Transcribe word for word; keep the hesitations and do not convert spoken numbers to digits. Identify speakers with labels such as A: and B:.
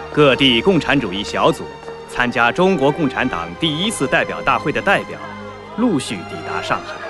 A: 各地共产主义小组参加中国共产党第一次代表大会的代表陆续抵达上海。